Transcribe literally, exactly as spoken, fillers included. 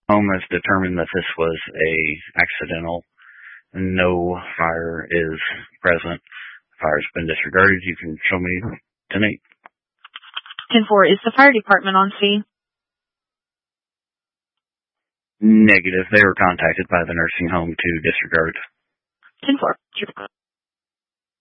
Home has determined that this was a accidental. No fire is present. Fire's been disregarded. You can show me tonight. ten four, is the fire department on scene? Negative. They were contacted by the nursing home to disregard. ten four.